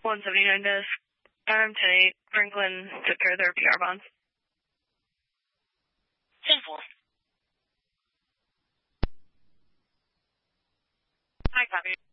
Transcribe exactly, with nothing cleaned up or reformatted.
one seventy-nine desk. I'm ten eight. Franklin took care of their P R bonds. ten four. Hi, copy.